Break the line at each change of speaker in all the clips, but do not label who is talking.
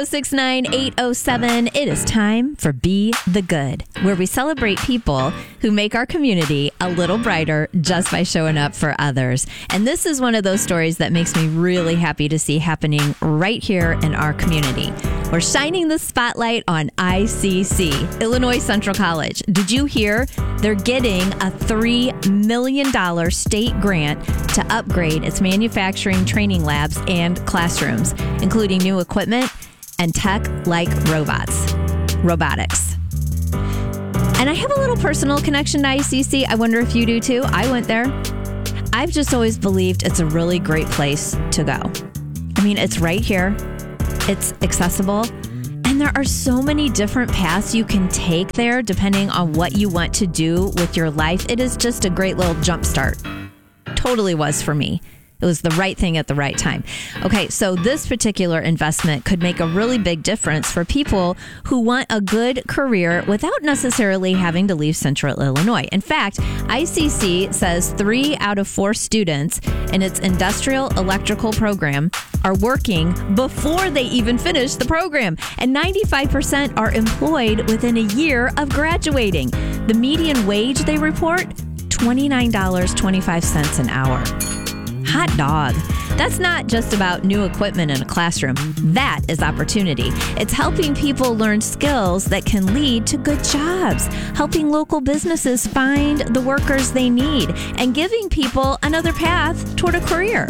69807. It is time for Be the Good, where we celebrate people who make our community a little brighter just by showing up for others. And this is one of those stories that makes me really happy to see happening right here in our community. We're shining the spotlight on ICC, Illinois Central College. Did you hear? They're getting a $3 million state grant to upgrade its manufacturing training labs and classrooms, including new equipment and tech like robotics. And I have a little personal connection to ICC. I wonder if you do too. I went there. I've just always believed it's a really great place to go. I mean, it's right here. It's accessible. And there are so many different paths you can take there depending on what you want to do with your life. It is just a great little jump start. Totally was for me. It was the right thing at the right time. Okay, so this particular investment could make a really big difference for people who want a good career without necessarily having to leave Central Illinois. In fact, ICC says 3 out of 4 students in its industrial electrical program are working before they even finish the program, and 95% are employed within a year of graduating. The median wage, they report, $29.25 an hour. Hot dog. That's not just about new equipment in a classroom. That is opportunity. It's helping people learn skills that can lead to good jobs, helping local businesses find the workers they need, and giving people another path toward a career.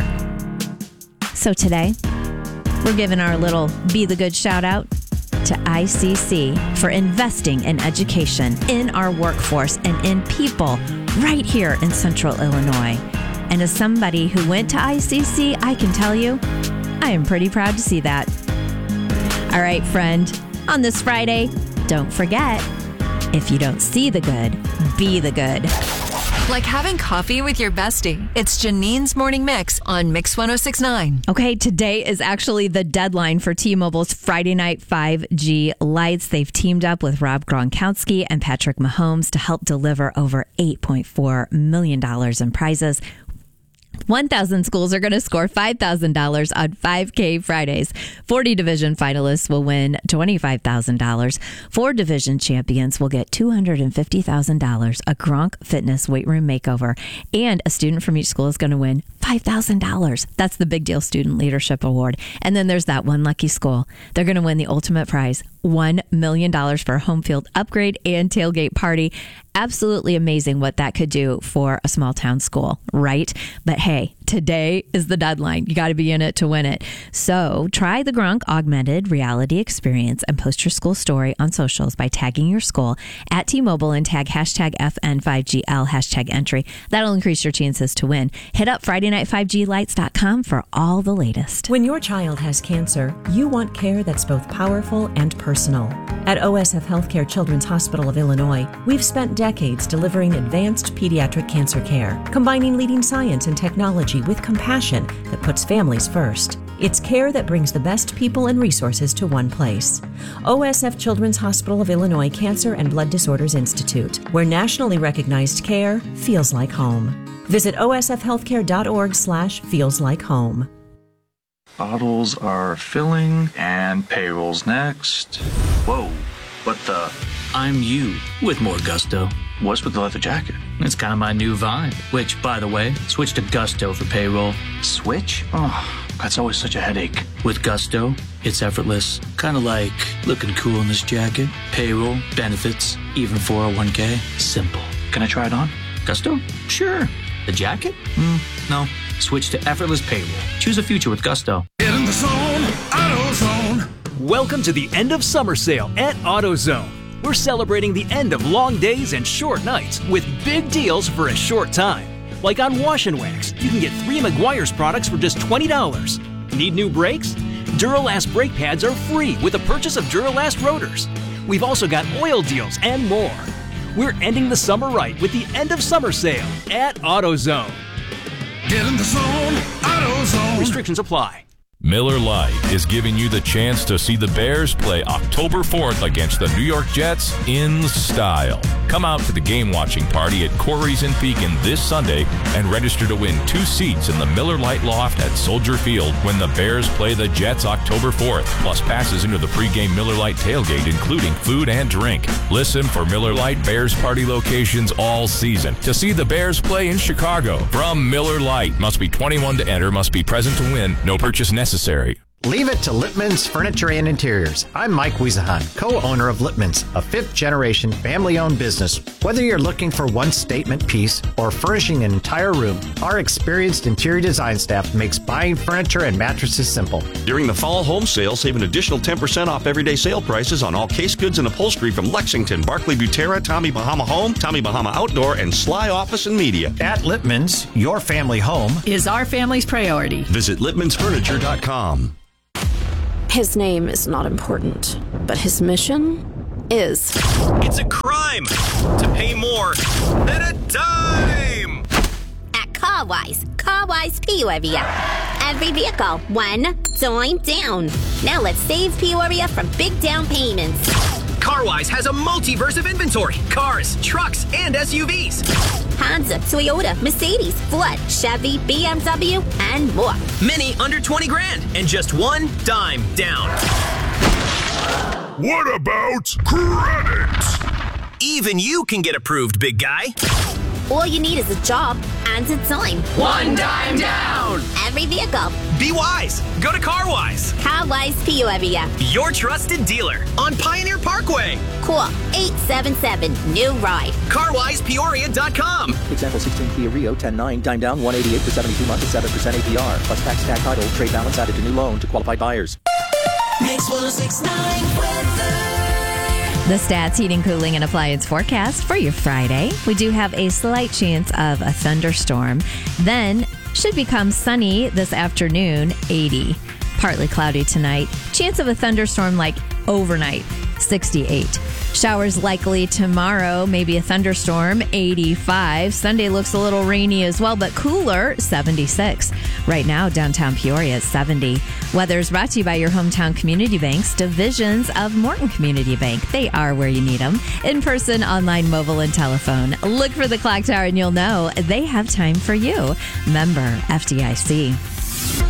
So today, we're giving our little Be the Good shout out to ICC for investing in education, in our workforce, and in people right here in Central Illinois. And as somebody who went to ICC, I can tell you, I am pretty proud to see that. All right, friend, on this Friday, don't forget, if you don't see the good, be the good.
Like having coffee with your bestie. It's Janine's Morning Mix on Mix 106.9.
Okay, today is actually the deadline for T-Mobile's Friday Night 5G Lights. They've teamed up with Rob Gronkowski and Patrick Mahomes to help deliver over $8.4 million in prizes. 1,000 schools are going to score $5,000 on 5K Fridays. 40 division finalists will win $25,000. 4 division champions will get $250,000, a Gronk Fitness weight room makeover, and a student from each school is going to win $5,000. That's the Big Deal Student Leadership Award. And then there's that one lucky school. They're going to win the ultimate prize, $1 million for a home field upgrade and tailgate party. Absolutely amazing what that could do for a small town school, right? But hey, today is the deadline. You got to be in it to win it. So try the Gronk augmented reality experience and post your school story on socials by tagging your school at T-Mobile and tag hashtag FN5GL hashtag entry. That'll increase your chances to win. Hit up FridayNight5GLights.com for all the latest.
When your child has cancer, you want care that's both powerful and personal. At OSF Healthcare Children's Hospital of Illinois, we've spent decades delivering advanced pediatric cancer care, combining leading science and technology with compassion that puts families first. It's care that brings the best people and resources to one place. OSF Children's Hospital of Illinois Cancer and Blood Disorders Institute, where nationally recognized care feels like home. Visit osfhealthcare.org/feelslike-home.
Bottles are filling and payroll's next. Whoa, what the?
I'm you with more gusto.
What's with the leather jacket?
It's kind of my new vibe, which, by the way, switch to Gusto for payroll.
Switch? Oh, that's always such a headache.
With Gusto, it's effortless. Kind of like looking cool in this jacket. Payroll, benefits, even 401k. Simple.
Can I try it on?
Gusto? Sure. The jacket? No. Switch to effortless payroll. Choose a future with Gusto.
Get in the zone, AutoZone.
Welcome to the end of summer sale at AutoZone. We're celebrating the end of long days and short nights with big deals for a short time. Like on Wash and Wax, you can get 3 Meguiar's products for just $20. Need new brakes? Duralast brake pads are free with the purchase of Duralast rotors. We've also got oil deals and more. We're ending the summer right with the end of summer sale at AutoZone.
Get in the zone, AutoZone.
Restrictions apply.
Miller Lite is giving you the chance to see the Bears play October 4th against the New York Jets in style. Come out to the game-watching party at Corey's in Pekin this Sunday and register to win 2 seats in the Miller Lite Loft at Soldier Field when the Bears play the Jets October 4th, plus passes into the pregame Miller Lite tailgate, including food and drink. Listen for Miller Lite Bears party locations all season to see the Bears play in Chicago. From Miller Lite. Must be 21 to enter, must be present to win. No purchase necessary.
Leave it to Lippman's Furniture and Interiors. I'm Mike Wiesahan, co-owner of Lippman's, a 5th-generation family-owned business. Whether you're looking for one statement piece or furnishing an entire room, our experienced interior design staff makes buying furniture and mattresses simple.
During the fall home sale, save an additional 10% off everyday sale prices on all case goods and upholstery from Lexington, Barclay Butera, Tommy Bahama Home, Tommy Bahama Outdoor, and Sly Office and Media.
At Lippman's, your family home
is our family's priority.
Visit lippmansfurniture.com.
His name is not important, but his mission is.
It's a crime to pay more than a dime.
At CarWise Peoria. Every vehicle, one dime down. Now let's save Peoria from big down payments.
CarWise has a multiverse of inventory. Cars, trucks, and SUVs.
Honda, Toyota, Mercedes, Ford, Chevy, BMW, and more.
Many under 20 grand and just one dime down.
What about credit?
Even you can get approved, big guy.
All you need is a job and a dime.
One dime down.
Every vehicle.
Be wise. Go to CarWise.
CarWise Peoria.
Your trusted dealer on Pioneer Parkway.
Call 877-NEW-RIDE.
CarWisePeoria.com.
Example 16 Kia Rio 10.9, dime down 188 for 72 months at 7% APR. Plus tax tag title, trade balance added to new loan to qualified buyers.
Mix 106.9 weather.
The Stats Heating, Cooling, and Appliance forecast for your Friday. We do have a slight chance of a thunderstorm. Then should become sunny this afternoon, 80. Partly cloudy tonight. Chance of a thunderstorm like overnight, 68. Showers likely tomorrow, maybe a thunderstorm, 85. Sunday looks a little rainy as well, but cooler, 76. Right now, downtown Peoria is 70. Weather is brought to you by your hometown community banks, divisions of Morton Community Bank. They are where you need them. In person, online, mobile, and telephone. Look for the clock tower and you'll know they have time for you. Member FDIC.